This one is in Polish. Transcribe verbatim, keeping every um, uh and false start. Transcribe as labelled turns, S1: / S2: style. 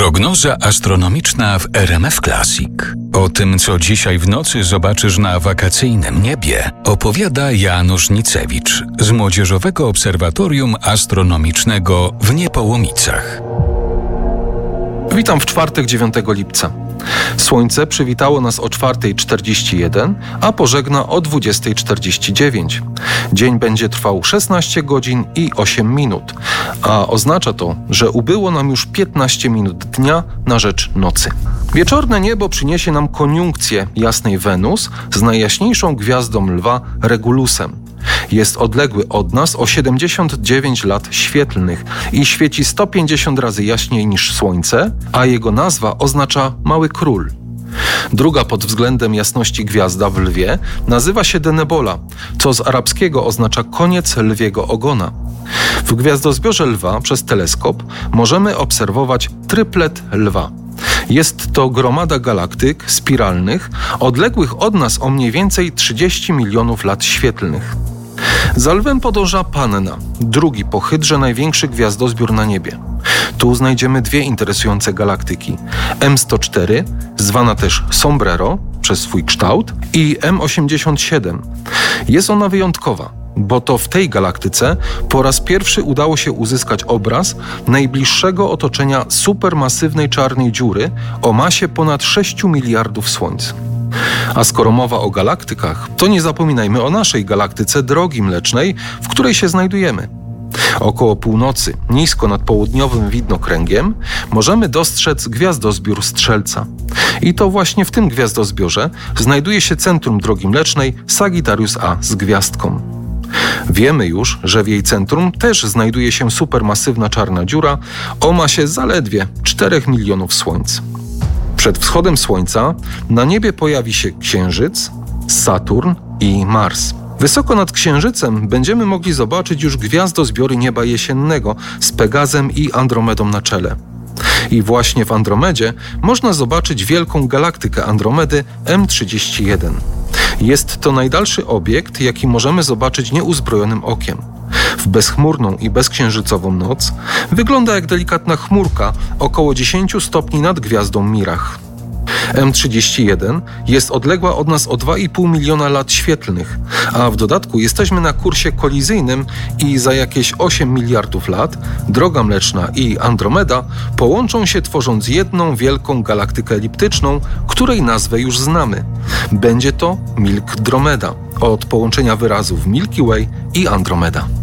S1: Prognoza astronomiczna w R M F Classic. O tym, co dzisiaj w nocy zobaczysz na wakacyjnym niebie, opowiada Janusz Nicewicz z Młodzieżowego Obserwatorium Astronomicznego w Niepołomicach.
S2: Witam w czwartek dziewiątego lipca. Słońce przywitało nas o czwarta czterdzieści jeden, a pożegna o dwudziesta czterdzieści dziewięć. Dzień będzie trwał szesnaście godzin i osiem minut, a oznacza to, że ubyło nam już piętnaście minut dnia na rzecz nocy. Wieczorne niebo przyniesie nam koniunkcję jasnej Wenus z najjaśniejszą gwiazdą Lwa Regulusem. Jest odległy od nas o siedemdziesiąt dziewięć lat świetlnych i świeci sto pięćdziesiąt razy jaśniej niż Słońce, a jego nazwa oznacza Mały Król. Druga pod względem jasności gwiazda w Lwie nazywa się Denebola, co z arabskiego oznacza koniec lwiego ogona. W gwiazdozbiorze Lwa przez teleskop możemy obserwować tryplet Lwa. Jest to gromada galaktyk spiralnych, odległych od nas o mniej więcej trzydzieści milionów lat świetlnych. Za Lwem podąża Panna, drugi po Hydrze największy gwiazdozbiór na niebie. Tu znajdziemy dwie interesujące galaktyki: M sto cztery, zwana też Sombrero przez swój kształt, i M osiemdziesiąt siedem. Jest ona wyjątkowa, bo to w tej galaktyce po raz pierwszy udało się uzyskać obraz najbliższego otoczenia supermasywnej czarnej dziury o masie ponad sześć miliardów słońc. A skoro mowa o galaktykach, to nie zapominajmy o naszej galaktyce Drogi Mlecznej, w której się znajdujemy. Około północy, nisko nad południowym widnokręgiem, możemy dostrzec gwiazdozbiór Strzelca. I to właśnie w tym gwiazdozbiorze znajduje się centrum Drogi Mlecznej Sagittarius A z gwiazdką. Wiemy już, że w jej centrum też znajduje się supermasywna czarna dziura o masie zaledwie czterech milionów słońc. Przed wschodem Słońca na niebie pojawi się Księżyc, Saturn i Mars. Wysoko nad Księżycem będziemy mogli zobaczyć już gwiazdozbiory nieba jesiennego z Pegazem i Andromedą na czele. I właśnie w Andromedzie można zobaczyć wielką galaktykę Andromedy M trzydzieści jeden. Jest to najdalszy obiekt, jaki możemy zobaczyć nieuzbrojonym okiem. W bezchmurną i bezksiężycową noc wygląda jak delikatna chmurka około dziesięć stopni nad gwiazdą Mirach. M trzydzieści jeden jest odległa od nas o dwa i pół miliona lat świetlnych, a w dodatku jesteśmy na kursie kolizyjnym i za jakieś osiem miliardów lat Droga Mleczna i Andromeda połączą się, tworząc jedną wielką galaktykę eliptyczną, której nazwę już znamy. Będzie to Milk Dromeda, od połączenia wyrazów Milky Way i Andromeda.